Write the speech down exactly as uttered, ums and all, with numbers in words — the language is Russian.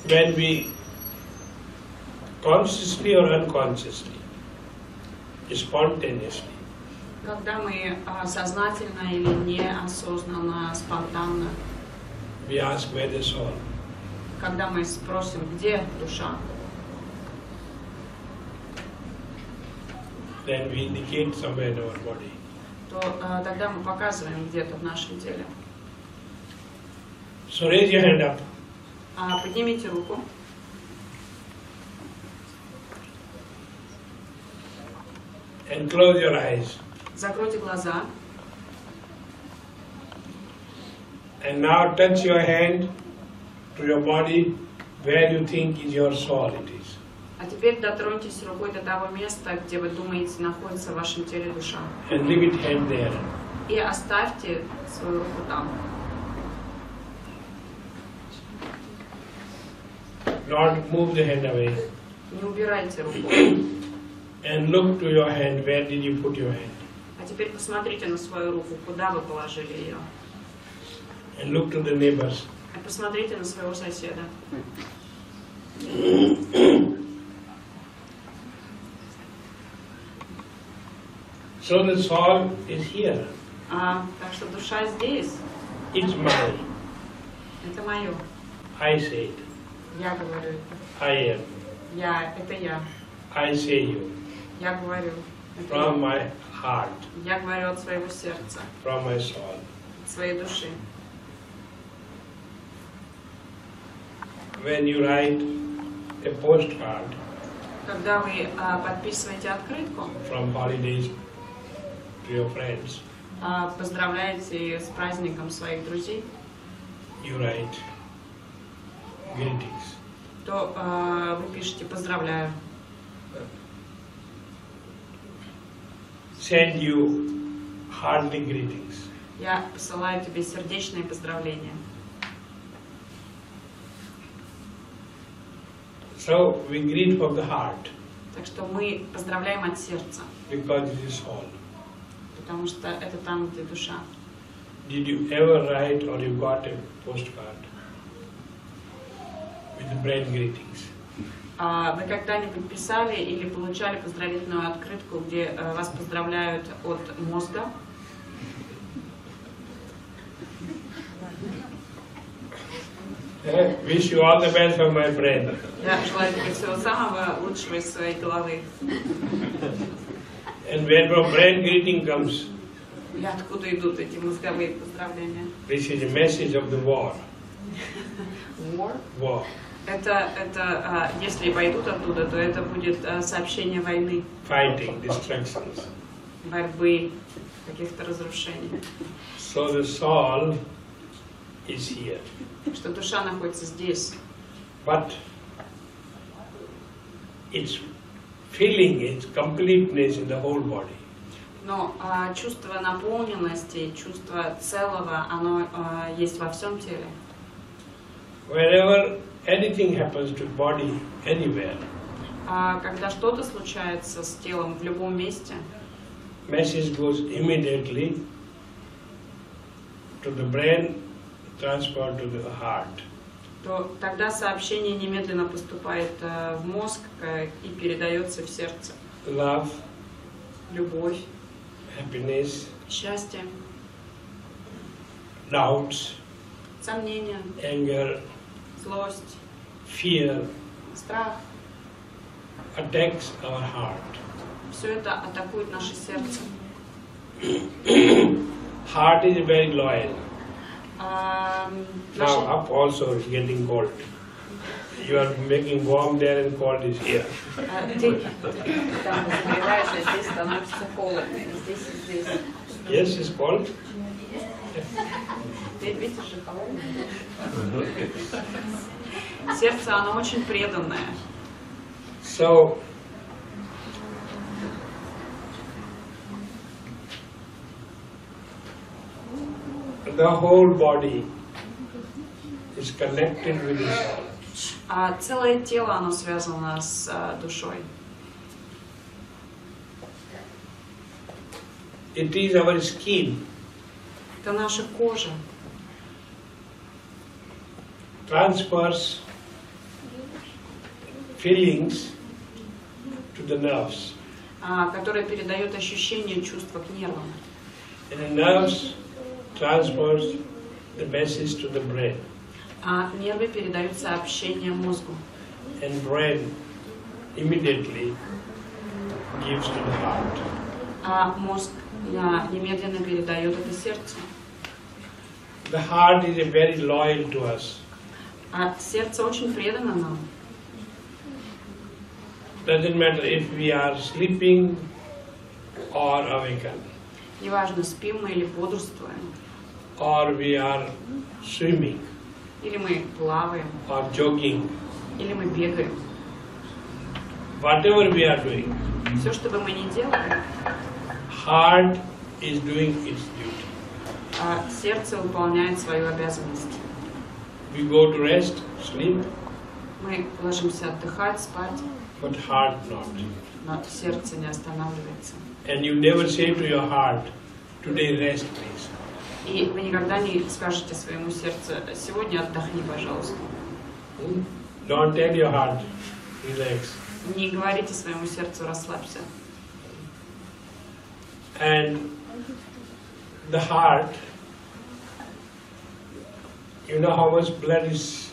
when we consciously or unconsciously, spontaneously, когда мы а, сознательно или неосознанно, спонтанно, we ask where the soul, когда мы спросим, где душа, then we indicate somewhere in our body. то а, тогда мы показываем где-то в нашем теле. So raise your hand up. А, поднимите руку. And close your eyes. Закройте глаза. And now touch your hand to your body where you think is your soul it is. А теперь дотроньтесь рукой до того места, где вы думаете находится в вашем теле душа. And leave it hand there. И оставьте свою руку там. Not move the hand away. Не убирайте руку. And look to your hand. Where did you put your hand? А теперь посмотрите на свою руку, куда вы положили ее. And look to the neighbors. И посмотрите на своего соседа. So the soul is here. А, так что душа здесь. It's mine. Это мое. I say it. Я говорю это. I am. Я, это я. I say you. Я говорю. Это From я. my heart. Я говорю от своего сердца, From my soul. от своей души. When you write a postcard Когда вы а, подписываете открытку, from holidays to your friends, а, поздравляете с праздником своих друзей, you write greetings. то а, вы пишете «поздравляю». Send you hearty greetings. Я посылаю тебе сердечные поздравления. So we greet from the heart Так что мы поздравляем от сердца, because it is soul. потому что это там, где душа. Did you ever write or you got a postcard with brand greetings? А вы когда-нибудь писали или получали поздравительную открытку, где а, вас поздравляют от мозга? Eh? Wish you all the best from my brain. Я желаю тебе всего самого лучшего из своей головы. And where from brain greeting comes, И откуда идут эти мозговые поздравления? this is a message of the war. War? War. Это, это а, если пойдут оттуда, то это будет а, сообщение войны, Fighting, destructions. борьбы, каких-то разрушений. So the soul is here. Что душа находится здесь. But its feeling, its completeness in the whole body. Но а, чувство наполненности, чувство целого, оно а, есть во всем теле. Wherever anything happens to body, anywhere, А когда что-то случается с телом в любом месте, message goes immediately to the brain, transferred to the heart. то тогда сообщение немедленно поступает а, в мозг а, и передается в сердце. Love, Любовь, happiness, счастье, doubts, сомнения, anger, злость, fear, страх. attacks our heart. Все это атакует наше сердце. Heart is very loyal. А, Now наше- up also is getting cold. You are making warm there and cold is here. а, ты там разогреваешь, а здесь становится холодно. и Здесь и здесь. Yes, it's cold. Ты видишь же холодно. Сердце, оно очень преданное. So the whole body is connected with the soul. А целое тело, оно связано с а, душой. It is our skin Это наша кожа, transfers feelings to the nerves. а, которая передает ощущение, чувства к нервам. And the nerves transfers the message to the brain. А нервы передают сообщение мозгу. And brain immediately gives to the heart. А мозг а, немедленно передает это сердцу. The heart is very loyal to us. А сердце очень предано нам. Doesn't matter if we are sleeping or awakened, Неважно, спим мы или бодрствуем, or we are swimming или мы плаваем, or jogging, или мы бегаем. whatever we are doing, Все, что бы мы ни делали, heart is doing its duty. а сердце выполняет свою обязанность. We go to rest, sleep, Мы ложимся отдыхать, спать, but heart not. но сердце не останавливается. And you never say to your heart, today rest please. И вы никогда не скажете своему сердцу: сегодня отдохни, пожалуйста. Don't tell your heart, relax. Не говорите своему сердцу: расслабься. And the heart, you know how much blood is